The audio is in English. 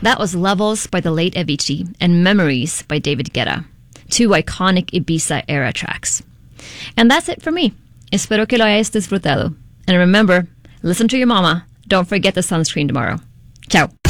That was Levels by the late Avicii and Memories by David Guetta, two iconic Ibiza-era tracks. And that's it for me. Espero que lo hayas disfrutado. And remember, listen to your mama. Don't forget the sunscreen tomorrow. Ciao.